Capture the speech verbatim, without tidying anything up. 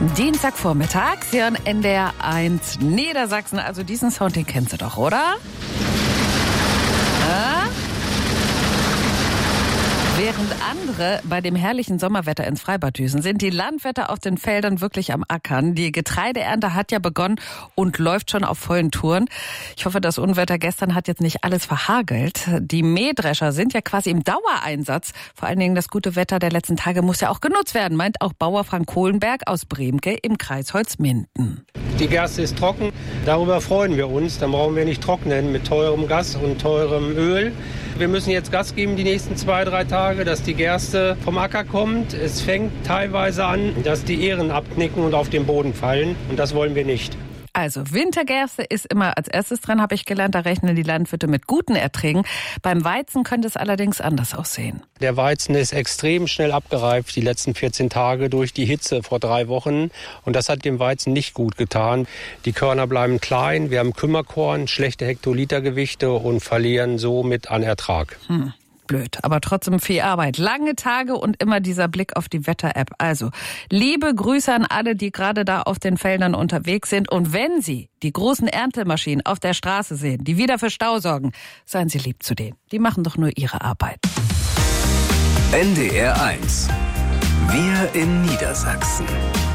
Dienstagvormittag, Sie hören N D R eins Niedersachsen. Also diesen Sound, den kennst du doch, oder? Ja? Während andere bei dem herrlichen Sommerwetter ins Freibad düsen, sind die Landwirte auf den Feldern wirklich am Ackern. Die Getreideernte hat ja begonnen und läuft schon auf vollen Touren. Ich hoffe, das Unwetter gestern hat jetzt nicht alles verhagelt. Die Mähdrescher sind ja quasi im Dauereinsatz. Vor allen Dingen das gute Wetter der letzten Tage muss ja auch genutzt werden, meint auch Bauer Frank Kohlenberg aus Bremke im Kreis Holzminden. Die Gerste ist trocken, darüber freuen wir uns. Dann brauchen wir nicht trocknen mit teurem Gas und teurem Öl. Wir müssen jetzt Gas geben die nächsten zwei, drei Tage, dass die Gerste vom Acker kommt. Es fängt teilweise an, dass die Ähren abknicken und auf den Boden fallen. Und das wollen wir nicht. Also Wintergerste ist immer als erstes dran, habe ich gelernt. Da rechnen die Landwirte mit guten Erträgen. Beim Weizen könnte es allerdings anders aussehen. Der Weizen ist extrem schnell abgereift die letzten vierzehn Tage durch die Hitze vor drei Wochen. Und das hat dem Weizen nicht gut getan. Die Körner bleiben klein, wir haben Kümmerkorn, schlechte Hektolitergewichte und verlieren somit an Ertrag. Hm. Blöd, aber trotzdem viel Arbeit. Lange Tage und immer dieser Blick auf die Wetter-App. Also, liebe Grüße an alle, die gerade da auf den Feldern unterwegs sind. Und wenn Sie die großen Erntemaschinen auf der Straße sehen, die wieder für Stau sorgen, seien Sie lieb zu denen. Die machen doch nur ihre Arbeit. N D R eins. Wir in Niedersachsen.